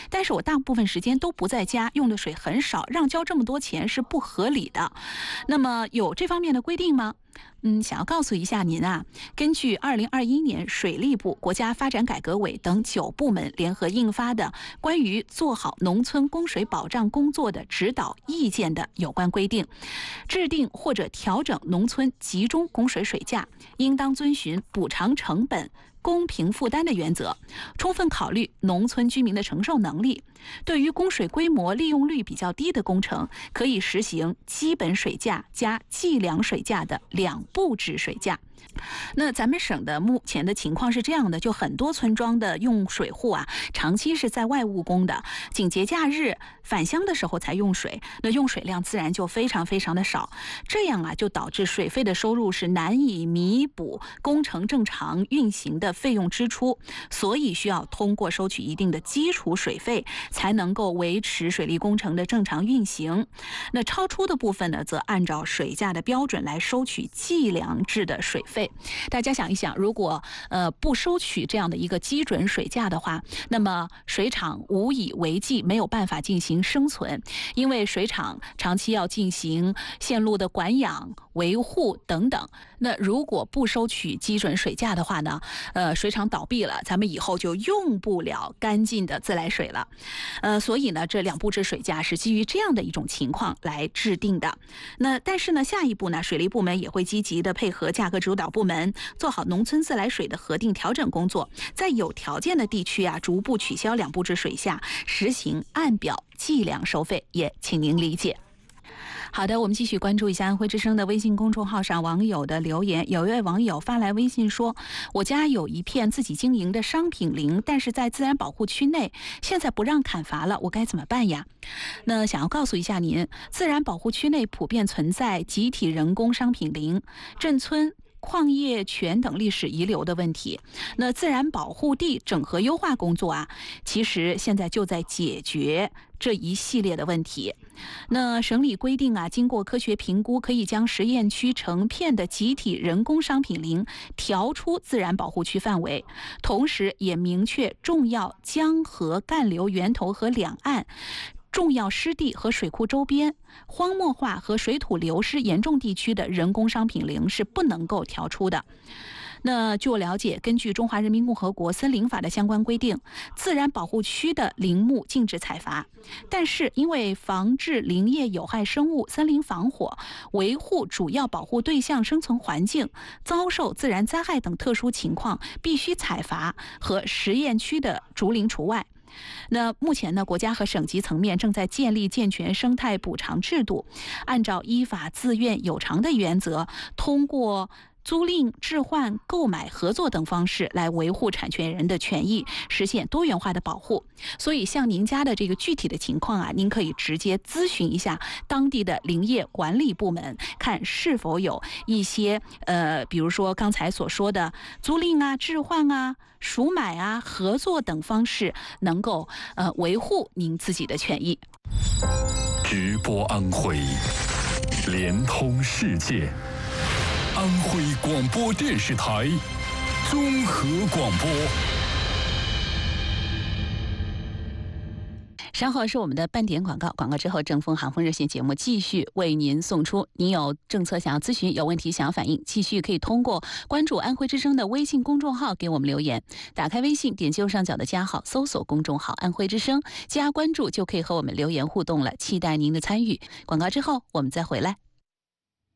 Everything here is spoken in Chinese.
但是我大部分时间都不在家，用的水很少，让交这么多钱是不合理的。那么有这方面的规定吗？想要告诉一下您啊，根据2021年水利部、国家发展改革委等9部门联合印发的关于做好农村供水保障工作的指导意见的有关规定，制定或者调整农村集中供水水价，应当遵循补偿成本、公平负担的原则，充分考虑农村居民的承受能力。对于供水规模利用率比较低的工程，可以实行基本水价加计量水价的2步制水价。那咱们省的目前的情况是这样的，就很多村庄的用水户啊，长期是在外务工的，紧节假日返乡的时候才用水，那用水量自然就非常非常的少，这样啊就导致水费的收入是难以弥补工程正常运行的费用支出，所以需要通过收取一定的基础水费，才能够维持水利工程的正常运行。那超出的部分呢，则按照水价的标准来收取计量制的水费。大家想一想，如果不收取这样的一个基准水价的话，那么水厂无以为继，没有办法进行生存，因为水厂长期要进行线路的管养、维护等等。那如果不收取基准水价的话呢，水厂倒闭了，咱们以后就用不了干净的自来水了。所以呢，这2步制水价是基于这样的一种情况来制定的。那但是呢，下一步呢，水利部门也会积极的配合价格主导部门，做好农村自来水的核定调整工作，在有条件的地区啊，逐步取消2步制水价，实行按表计量收费，也请您理解。好的，我们继续关注一下安徽之声的微信公众号上网友的留言。有一位网友发来微信说，我家有一片自己经营的商品林，但是在自然保护区内，现在不让砍伐了，我该怎么办呀？那想要告诉一下您，自然保护区内普遍存在集体人工商品林、镇村、矿业权等历史遗留的问题。那自然保护地整合优化工作啊，其实现在就在解决这一系列的问题。那省里规定啊，经过科学评估，可以将实验区成片的集体人工商品林调出自然保护区范围，同时也明确重要江河干流源头和两岸、重要湿地和水库周边、荒漠化和水土流失严重地区的人工商品林是不能够调出的。那据我了解，根据《中华人民共和国森林法》的相关规定，自然保护区的林木禁止采伐，但是因为防治林业有害生物、森林防火、维护主要保护对象生存环境、遭受自然灾害等特殊情况，必须采伐和实验区的竹林除外。那目前呢，国家和省级层面正在建立健全生态补偿制度，按照依法自愿有偿的原则，通过租赁、置换、购买、合作等方式来维护产权人的权益，实现多元化的保护。所以像您家的这个具体的情况啊，您可以直接咨询一下当地的林业管理部门，看是否有一些比如说刚才所说的租赁啊、置换啊、赎买啊、合作等方式，能够维护您自己的权益。 直播安徽，连通世界。安徽广播电视台综合广播。 稍后是我们的半点广告，广告之后正风航风热线节目继续为您送出。您有政策想要咨询，有问题想要反映，继续可以通过关注安徽之声的微信公众号给我们留言。打开微信，点击右上角的加号，搜索公众号安徽之声，加关注就可以和我们留言互动了，期待您的参与。广告之后我们再回来。